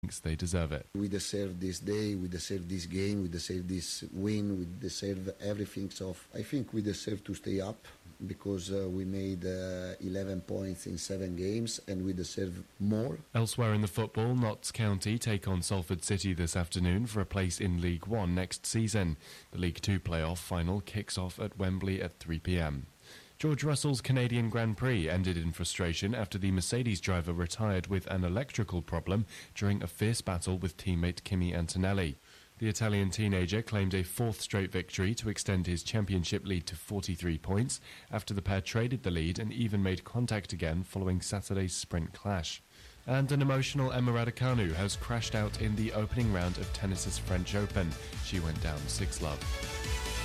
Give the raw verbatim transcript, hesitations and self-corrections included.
thinks they deserve it. We deserve this day, we deserve this game, we deserve this win, we deserve everything. So I think we deserve to stay up because uh, we made uh, eleven points in seven games and we deserve more. Elsewhere in the football, Notts County take on Salford City this afternoon for a place in League One next season. The League Two playoff final kicks off at Wembley at three p m. George Russell's Canadian Grand Prix ended in frustration after the Mercedes driver retired with an electrical problem during a fierce battle with teammate Kimi Antonelli. The Italian teenager claimed a fourth straight victory to extend his championship lead to forty-three points after the pair traded the lead and even made contact again following Saturday's sprint clash. And an emotional Emma Raducanu has crashed out in the opening round of tennis's French Open. She went down six love.